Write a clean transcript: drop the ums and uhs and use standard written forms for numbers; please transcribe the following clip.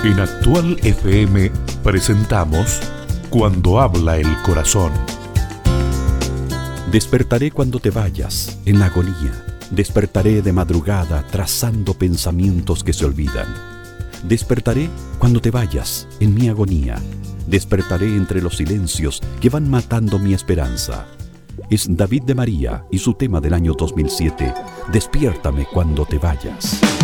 En Actual FM presentamos Cuando habla el corazón. Despertaré cuando te vayas, en la agonía. Despertaré de madrugada, trazando pensamientos que se olvidan. Despertaré cuando te vayas, en mi agonía. Despertaré entre los silencios que van matando mi esperanza. Es David de María y su tema del año 2007, Despiértame cuando te vayas.